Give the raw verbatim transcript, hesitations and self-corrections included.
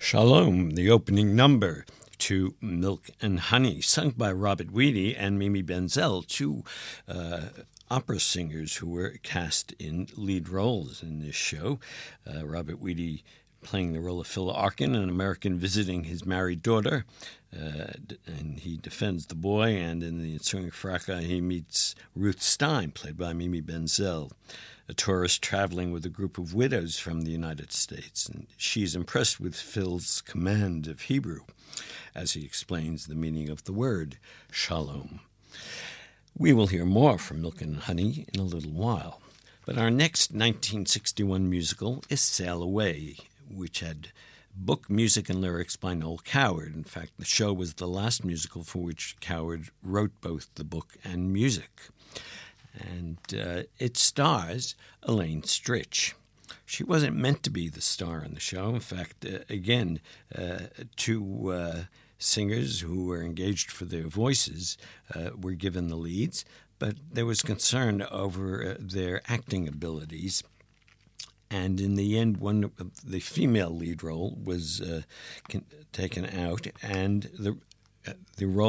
Shalom, the opening number to Milk and Honey, sung by Robert Weedy and Mimi Benzel, two uh, opera singers who were cast in lead roles in this show. Uh, Robert Weedy playing the role of Phil Arkin, an American visiting his married daughter, uh, and he defends the boy, and in the ensuing fracas he meets Ruth Stein, played by Mimi Benzel, a tourist traveling with a group of widows from the United States, and she's impressed with Phil's command of Hebrew, as he explains the meaning of the word shalom. We will hear more from Milk and Honey in a little while, but our next nineteen sixty-one musical is Sail Away, which had book, music, and lyrics by Noel Coward. In fact, the show was the last musical for which Coward wrote both the book and music. And uh, it stars Elaine Stritch. She wasn't meant to be the star in the show. In fact, uh, again, uh, two uh, singers who were engaged for their voices uh, were given the leads, but there was concern over uh, their acting abilities. And in the end, one of the female lead role was uh, taken out, and the uh, the role